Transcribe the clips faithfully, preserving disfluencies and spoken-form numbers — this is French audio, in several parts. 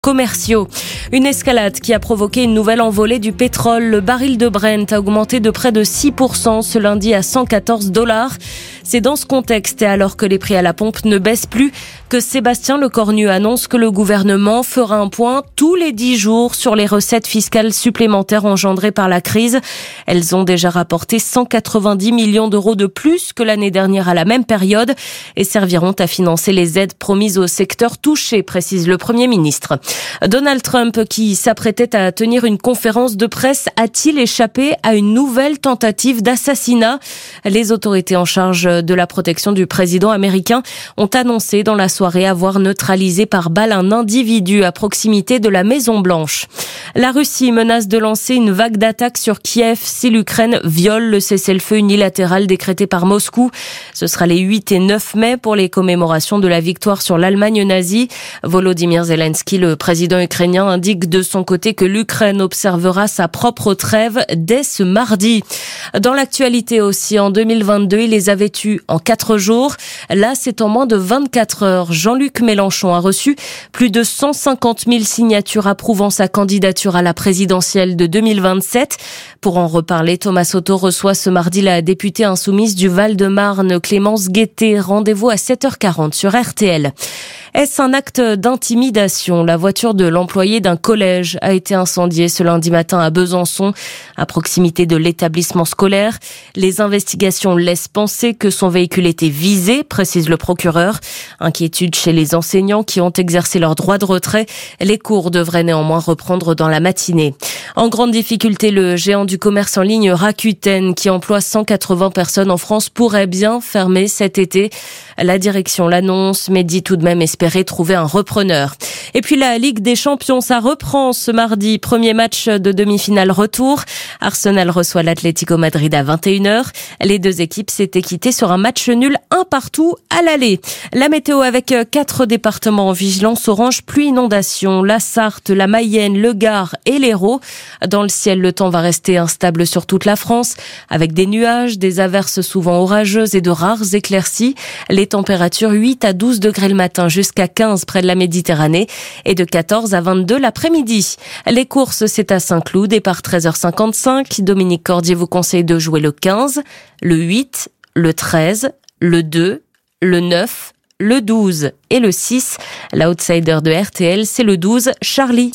commerciaux. Une escalade qui a provoqué une nouvelle envolée du pétrole. Le baril de Brent a augmenté de près de six pour cent ce lundi à cent quatorze dollars. C'est dans ce contexte et alors que les prix à la pompe ne baissent plus que Sébastien Lecornu annonce que le gouvernement fera un point tous les dix jours sur les recettes fiscales supplémentaires engendrées par la crise. Elles ont déjà rapporté cent quatre-vingt-dix millions d'euros de plus que l'année dernière à la même période et serviront à financer les aides promises au secteur touché, précise le Premier ministre. Donald Trump, qui s'apprêtait à tenir une conférence de presse, a-t-il échappé à une nouvelle tentative d'assassinat ? Les autorités en charge de la protection du président américain ont annoncé dans la soirée avoir neutralisé par balle un individu à proximité de la Maison-Blanche. La Russie menace de lancer une vague d'attaques sur Kiev si l'Ukraine viole le cessez-le-feu unilatéral décrété par Moscou. Ce sera les huit et neuf mai pour les commémorations de la victoire sur l'Allemagne nazie. Volodymyr Zelensky, le président ukrainien, indique de son côté que l'Ukraine observera sa propre trêve dès ce mardi. Dans l'actualité aussi, en deux mille vingt-deux, il les avait eus en quatre jours. Là, c'est en moins de vingt-quatre heures. Jean-Luc Mélenchon a reçu plus de cent cinquante mille signatures approuvant sa candidature à la présidentielle de deux mille vingt-sept. Pour en reparler, Thomas Soto reçoit ce mardi la députée insoumise du Val-de-Marne, Clémence Guettet. Rendez-vous à sept heures quarante sur R T L. Est-ce un acte d'intimidation ? La voiture de l'employé d'un collège a été incendiée ce lundi matin à Besançon, à proximité de l'établissement scolaire. Les investigations laissent penser que son véhicule était visé, précise le procureur. Inquiétude chez les enseignants qui ont exercé leur droit de retrait. Les cours devraient néanmoins reprendre dans la matinée. En grande difficulté, le géant du commerce en ligne Rakuten, qui emploie cent quatre-vingts personnes en France, pourrait bien fermer cet été. La direction l'annonce, mais dit tout de même espérer trouver un repreneur. Et puis la Ligue des Champions, ça reprend ce mardi. Premier match de demi-finale retour. Arsenal reçoit l'Atlético Madrid à vingt et une heures. Les deux équipes s'étaient quittées sur un match nul un partout à l'aller. La météo avec quatre départements en vigilance orange pluie inondation. La Sarthe, la Mayenne, le Gard et l'Hérault. Dans le ciel, le temps va rester instable sur toute la France avec des nuages, des averses souvent orageuses et de rares éclaircies. Les températures huit à douze degrés le matin jusqu'à quinze près de la Méditerranée et de quatorze à vingt-deux l'après-midi. Les courses, c'est à Saint-Cloud, départ treize heures cinquante-cinq. Dominique Cordier vous conseille de jouer le quinze, le huit, le treize, le deux, le neuf, le douze et le six. L'outsider de R T L, c'est le douze, Charlie.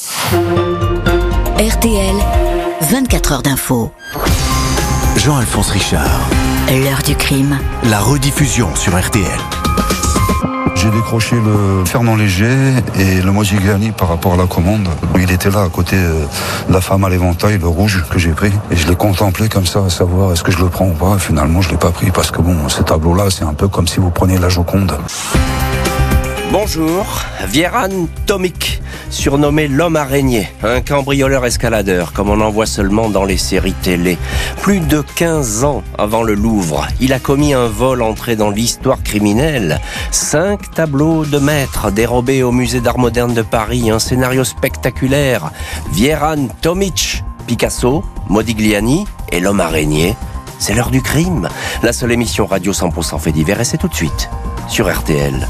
R T L, vingt-quatre heures d'info. Jean-Alphonse Richard. L'heure du crime. La rediffusion sur R T L. J'ai décroché le Fernand Léger et le Modigliani par rapport à la commande. Il était là à côté de la femme à l'éventail, le rouge que j'ai pris. Et je l'ai contemplé comme ça, à savoir est-ce que je le prends ou pas. Finalement, je l'ai pas pris parce que bon, ce tableau-là, c'est un peu comme si vous preniez la Joconde. Bonjour, Vieran Tomic, surnommé l'homme araignée, un cambrioleur escaladeur comme on en voit seulement dans les séries télé. Plus de quinze ans avant le Louvre, il a commis un vol entré dans l'histoire criminelle. Cinq tableaux de maître dérobés au musée d'art moderne de Paris, un scénario spectaculaire. Vieran Tomic, Picasso, Modigliani et l'homme araignée. C'est l'heure du crime. La seule émission radio cent pour cent fait divers et c'est tout de suite sur R T L.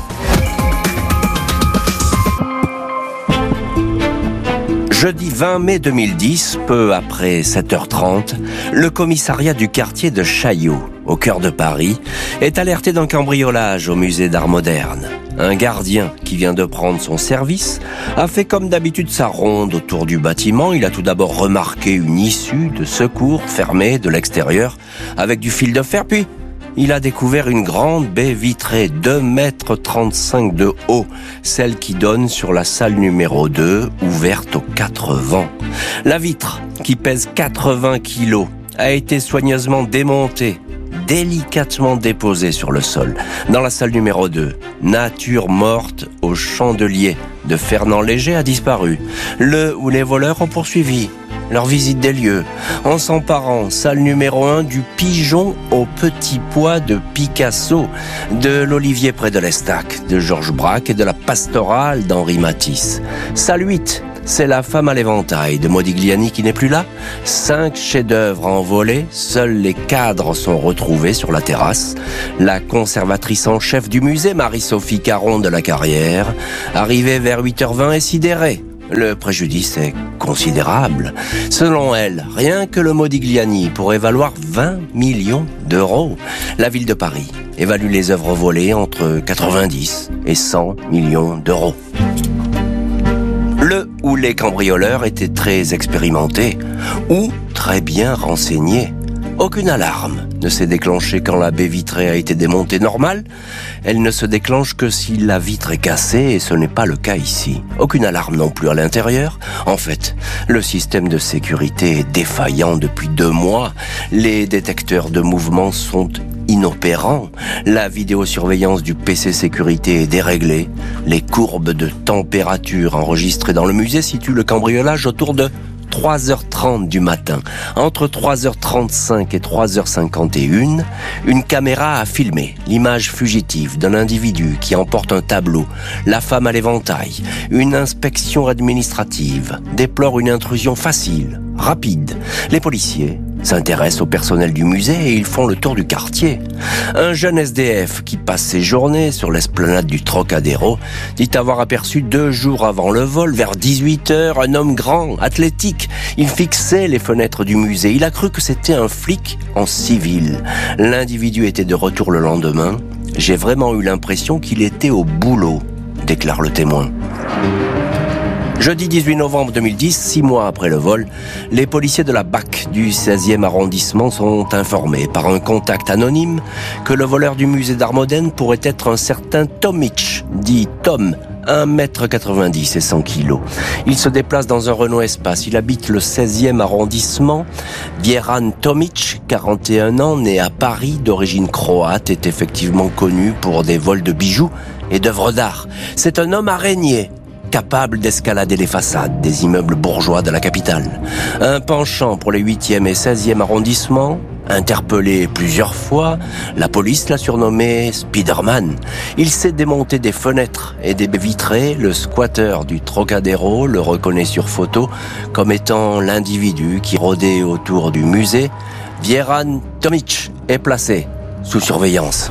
Jeudi vingt mai deux mille dix, peu après sept heures trente, le commissariat du quartier de Chaillot, au cœur de Paris, est alerté d'un cambriolage au musée d'art moderne. Un gardien qui vient de prendre son service a fait comme d'habitude sa ronde autour du bâtiment. Il a tout d'abord remarqué une issue de secours fermée de l'extérieur avec du fil de fer, puis il a découvert une grande baie vitrée, deux mètres trente-cinq de haut, celle qui donne sur la salle numéro deux, ouverte aux quatre vents. La vitre, qui pèse quatre-vingts kilos, a été soigneusement démontée, délicatement déposée sur le sol. Dans la salle numéro deux, nature morte au chandelier de Fernand Léger a disparu. Le ou les voleurs ont poursuivi leur visite des lieux, en s'emparant, salle numéro un, du pigeon au petit pois de Picasso, de l'olivier près de l'Estac, de Georges Braque et de la pastorale d'Henri Matisse. Salle huit, c'est la femme à l'éventail de Modigliani qui n'est plus là. Cinq chefs-d'œuvre envolés, seuls les cadres sont retrouvés sur la terrasse. La conservatrice en chef du musée, Marie-Sophie Caron de la Carrière, arrivée vers huit heures vingt, est sidérée. Le préjudice est considérable. Selon elle, rien que le Modigliani pourrait valoir vingt millions d'euros. La ville de Paris évalue les œuvres volées entre quatre-vingt-dix et cent millions d'euros. Le ou les cambrioleurs étaient très expérimentés ou très bien renseignés. Aucune alarme ne s'est déclenchée quand la baie vitrée a été démontée. Normale, elle ne se déclenche que si la vitre est cassée et ce n'est pas le cas ici. Aucune alarme non plus à l'intérieur. En fait, le système de sécurité est défaillant depuis deux mois. Les détecteurs de mouvement sont inopérants. La vidéosurveillance du P C sécurité est déréglée. Les courbes de température enregistrées dans le musée situent le cambriolage autour de trois heures trente du matin. Entre trois heures trente-cinq et trois heures cinquante et une, une caméra a filmé l'image fugitive d'un individu qui emporte un tableau, la femme à l'éventail. Une inspection administrative déplore une intrusion facile, rapide. Les policiers s'intéressent au personnel du musée et ils font le tour du quartier. Un jeune S D F qui passe ses journées sur l'esplanade du Trocadéro dit avoir aperçu deux jours avant le vol, vers dix-huit heures, un homme grand, athlétique. Il fixait les fenêtres du musée. Il a cru que c'était un flic en civil. L'individu était de retour le lendemain. J'ai vraiment eu l'impression qu'il était au boulot, déclare le témoin. Jeudi dix-huit novembre deux mille dix, six mois après le vol, les policiers de la B A C du seizième arrondissement sont informés par un contact anonyme que le voleur du musée d'Art moderne pourrait être un certain Tomic, dit Tom, un mètre quatre-vingt-dix et cent kilos. Il se déplace dans un Renault Espace. Il habite le seizième arrondissement. Vjeran Tomic, quarante et un ans, né à Paris, d'origine croate, est effectivement connu pour des vols de bijoux et d'œuvres d'art. C'est un homme araignée, capable d'escalader les façades des immeubles bourgeois de la capitale. Un penchant pour les huitième et seizième arrondissements. Interpellé plusieurs fois, la police l'a surnommé Spiderman. Il sait démonter des fenêtres et des baies vitrées. Le squatteur du Trocadéro le reconnaît sur photo comme étant l'individu qui rôdait autour du musée. Vjeran Tomic est placé sous surveillance.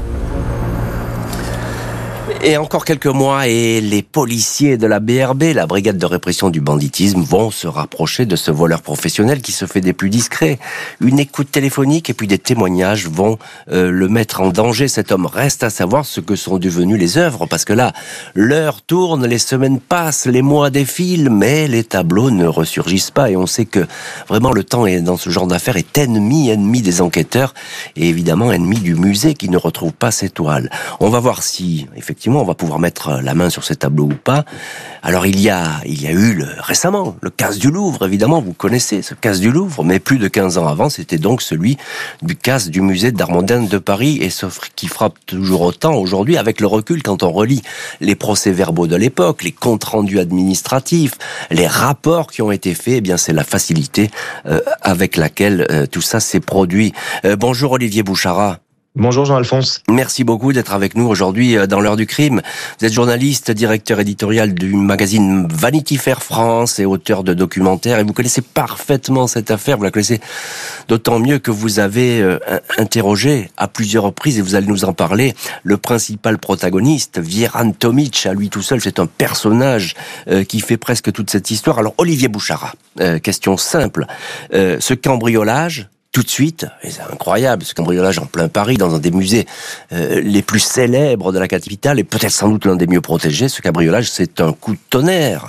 Et encore quelques mois et les policiers de la B R B, la brigade de répression du banditisme, vont se rapprocher de ce voleur professionnel qui se fait des plus discrets. Une écoute téléphonique et puis des témoignages vont euh, le mettre en danger. Cet homme reste à savoir ce que sont devenues les œuvres, parce que là, l'heure tourne, les semaines passent, les mois défilent, mais les tableaux ne ressurgissent pas. Et on sait que vraiment le temps est, dans ce genre d'affaires est ennemi, ennemi des enquêteurs et évidemment ennemi du musée qui ne retrouve pas ses toiles. On va voir si, effectivement, on va pouvoir mettre la main sur ces tableaux ou pas. Alors il y a, il y a eu le, récemment le casse du Louvre, évidemment, vous connaissez ce casse du Louvre, mais plus de quinze ans avant, c'était donc celui du casse du musée d'Art moderne de Paris, et ce qui frappe toujours autant aujourd'hui avec le recul quand on relit les procès-verbaux de l'époque, les comptes rendus administratifs, les rapports qui ont été faits, eh bien c'est la facilité euh, avec laquelle euh, tout ça s'est produit. Euh, bonjour Olivier Bouchara. Bonjour Jean-Alphonse. Merci beaucoup d'être avec nous aujourd'hui dans l'heure du crime. Vous êtes journaliste, directeur éditorial du magazine Vanity Fair France et auteur de documentaires, et vous connaissez parfaitement cette affaire. Vous la connaissez d'autant mieux que vous avez euh, interrogé à plusieurs reprises, et vous allez nous en parler, le principal protagoniste, Vjeran Tomic. À lui tout seul, c'est un personnage euh, qui fait presque toute cette histoire. Alors Olivier Bouchara, euh, question simple, euh, ce cambriolage, tout de suite, et c'est incroyable, ce cambriolage en plein Paris, dans un des musées euh, les plus célèbres de la capitale, et peut-être sans doute l'un des mieux protégés, ce cambriolage, c'est un coup de tonnerre.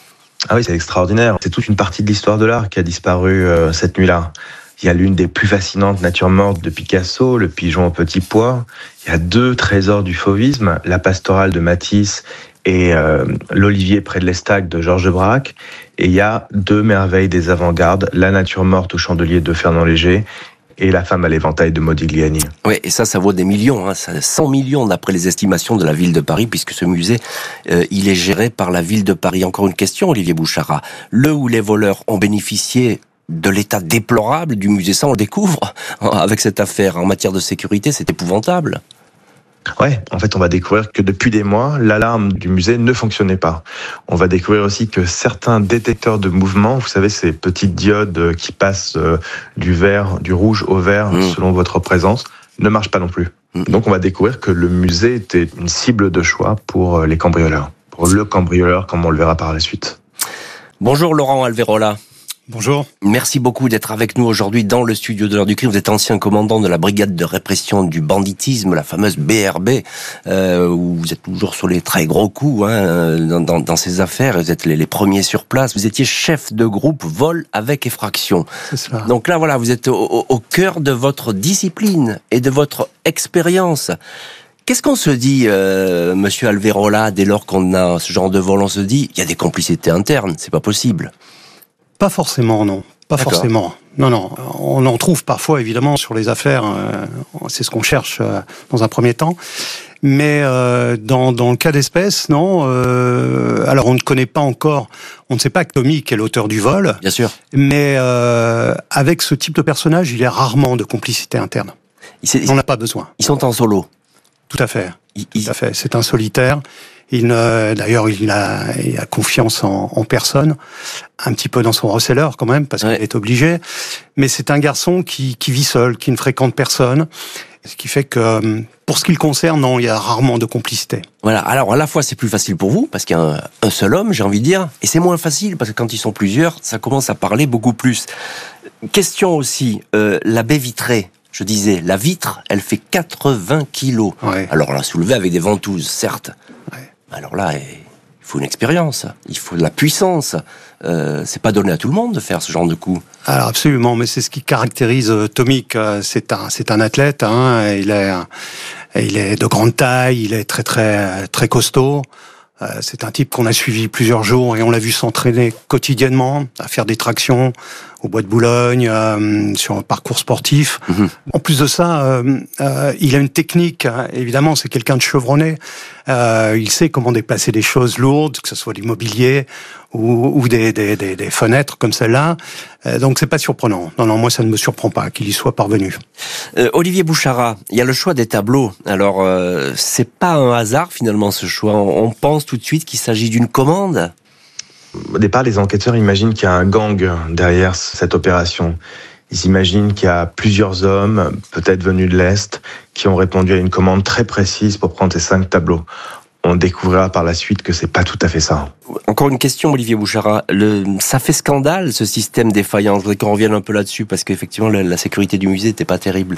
Ah oui, c'est extraordinaire. C'est toute une partie de l'histoire de l'art qui a disparu euh, cette nuit-là. Il y a l'une des plus fascinantes natures mortes de Picasso, le pigeon au petit pois. Il y a deux trésors du fauvisme, la pastorale de Matisse et euh, l'Olivier près de l'Estaque de Georges Braque. Et il y a deux merveilles des avant-gardes, la nature morte au chandelier de Fernand Léger et la femme à l'éventail de Modigliani. Oui, et ça, ça vaut des millions, hein, cent millions d'après les estimations de la ville de Paris, puisque ce musée, euh, il est géré par la ville de Paris. Encore une question, Olivier Bouchara. Le ou les voleurs ont bénéficié de l'état déplorable du musée, ça on le découvre avec cette affaire en matière de sécurité, c'est épouvantable. Ouais, en fait, on va découvrir que depuis des mois, l'alarme du musée ne fonctionnait pas. On va découvrir aussi que certains détecteurs de mouvement, vous savez, ces petites diodes qui passent du vert, du rouge au vert, mmh. selon votre présence, ne marchent pas non plus. Mmh. Donc, on va découvrir que le musée était une cible de choix pour les cambrioleurs, pour le cambrioleur, comme on le verra par la suite. Bonjour Laurent Alverola. Bonjour. Merci beaucoup d'être avec nous aujourd'hui dans le studio de l'heure du crime. Vous êtes ancien commandant de la brigade de répression du banditisme, la fameuse B R B, euh, où vous êtes toujours sur les très gros coups hein, dans, dans, dans ces affaires. Vous êtes les, les premiers sur place. Vous étiez chef de groupe vol avec effraction. C'est cela. Donc là, voilà, vous êtes au, au, au cœur de votre discipline et de votre expérience. Qu'est-ce qu'on se dit, euh, Monsieur Alverola, dès lors qu'on a ce genre de vol? On se dit, il y a des complicités internes, c'est pas possible. Pas forcément, non. Pas D'accord. forcément. Non, non. On en trouve parfois, évidemment, sur les affaires. Euh, c'est ce qu'on cherche euh, dans un premier temps. Mais euh, dans, dans le cas d'espèce, non. Euh, alors, on ne connaît pas encore, on ne sait pas que Tomik est l'auteur du vol. Bien sûr. Mais euh, avec ce type de personnage, il y a rarement de complicité interne. Ils, on n'a pas besoin. Ils sont en solo. Tout à fait. Ils, Tout à fait. C'est un solitaire. Il ne, d'ailleurs, il a, il a confiance en, en personne, un petit peu dans son reseller quand même, parce ouais. qu'il est obligé. Mais c'est un garçon qui, qui vit seul, qui ne fréquente personne, ce qui fait que, pour ce qui le concerne, non, il y a rarement de complicité. Voilà. Alors, à la fois, c'est plus facile pour vous, parce qu'il y a un, un seul homme, j'ai envie de dire, et c'est moins facile, parce que quand ils sont plusieurs, ça commence à parler beaucoup plus. Question aussi, euh, la baie vitrée. Je disais, la vitre, elle fait quatre-vingts kilos. Ouais. Alors, on l'a soulevée avec des ventouses, certes. Ouais. Alors là, il faut une expérience, il faut de la puissance. Euh, c'est pas donné à tout le monde de faire ce genre de coup. Alors absolument, mais c'est ce qui caractérise euh, Tomik. C'est un, c'est un athlète. Hein, il est, il est de grande taille, il est très très très costaud. Euh, c'est un type qu'on a suivi plusieurs jours et on l'a vu s'entraîner quotidiennement à faire des tractions au Bois de Boulogne, euh, sur un parcours sportif. Mmh. En plus de ça, euh, euh, il a une technique, hein, évidemment, c'est quelqu'un de chevronné. Euh, il sait comment déplacer des choses lourdes, que ce soit du mobilier ou, ou des, des, des, des fenêtres comme celle-là. Euh, donc c'est pas surprenant. Non, non, moi ça ne me surprend pas qu'il y soit parvenu. Euh, Olivier Bouchara, il y a le choix des tableaux. Alors, euh, c'est pas un hasard finalement ce choix. On, on pense tout de suite qu'il s'agit d'une commande. Au départ, les enquêteurs imaginent qu'il y a un gang derrière cette opération. Ils imaginent qu'il y a plusieurs hommes, peut-être venus de l'Est, qui ont répondu à une commande très précise pour prendre ces cinq tableaux. On découvrira par la suite que c'est pas tout à fait ça. Encore une question, Olivier Bouchara. Le, ça fait scandale, ce système défaillant. Je voudrais qu'on revienne un peu là-dessus, parce qu'effectivement, la, la sécurité du musée n'était pas terrible.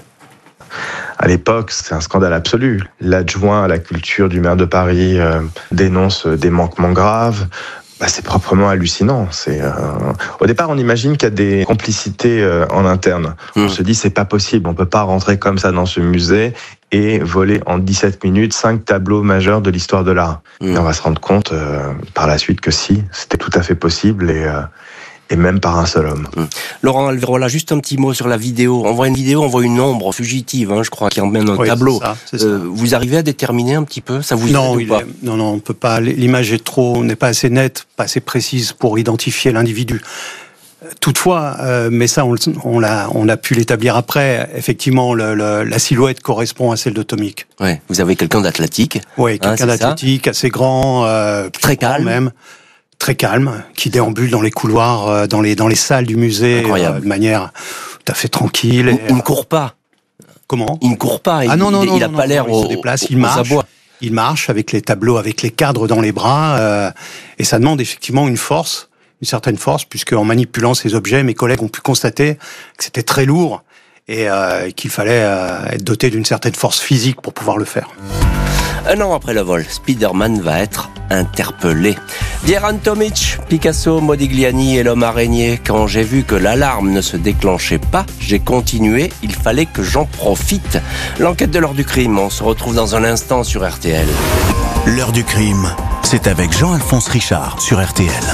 À l'époque, c'est un scandale absolu. L'adjoint à la culture du maire de Paris euh, dénonce des manquements graves. Bah, c'est proprement hallucinant. C'est, euh... Au départ, on imagine qu'il y a des complicités euh, en interne. Mmh. On se dit, c'est pas possible, on peut pas rentrer comme ça dans ce musée et voler en dix-sept minutes cinq tableaux majeurs de l'histoire de l'art. Mmh. Et on va se rendre compte euh, par la suite que si, c'était tout à fait possible et... Euh... et même par un seul homme. Mmh. Laurent Alverola, juste un petit mot sur la vidéo. On voit une vidéo, on voit une ombre fugitive, hein, je crois, qui emmène un oui, tableau. C'est ça, c'est euh, ça. Vous arrivez à déterminer un petit peu? Ça vous non, aide ou pas? Est, non, non, on peut pas. L'image est trop, n'est pas assez nette, pas assez précise pour identifier l'individu. Toutefois, euh, mais ça, on, on l'a, on a pu l'établir après. Effectivement, le, le, la silhouette correspond à celle de Tomik. Ouais. Vous avez quelqu'un d'athlétique. Oui, quelqu'un hein, d'athlétique, assez grand, euh, très calme même. Très calme, qui déambule dans les couloirs, euh, dans les dans les salles du musée euh, de manière tout à fait tranquille. Il, il ne court pas. Comment? Il ne court pas. Ah non non il, non, il a non, pas non, l'air non, au, il se déplace, au, il marche. Abois. Il marche avec les tableaux, avec les cadres dans les bras, euh, et ça demande effectivement une force, une certaine force, puisque en manipulant ces objets, mes collègues ont pu constater que c'était très lourd et euh, qu'il fallait euh, être doté d'une certaine force physique pour pouvoir le faire. Un an après le vol, Spider-Man va être interpellé. Vjeran Tomic, Picasso, Modigliani et l'homme araignée. Quand j'ai vu que l'alarme ne se déclenchait pas, j'ai continué. Il fallait que j'en profite. L'enquête de l'heure du crime, on se retrouve dans un instant sur R T L. L'heure du crime, c'est avec Jean-Alphonse Richard sur R T L.